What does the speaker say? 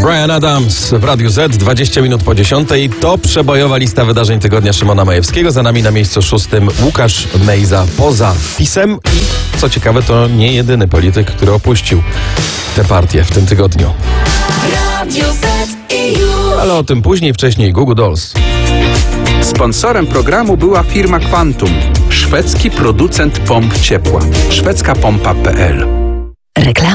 Bryan Adams w Radiu Z, 20 minut po 10. To przebojowa lista wydarzeń tygodnia Szymona Majewskiego. Za nami na miejscu 6 Łukasz Mejza poza PiS-em. I co ciekawe, to nie jedyny polityk, który opuścił tę partię w tym tygodniu. Radio Z i już. Ale o tym później, wcześniej Google Dolls. Sponsorem programu była firma Quantum, szwedzki producent pomp ciepła. szwedzkapompa.pl. Reklama.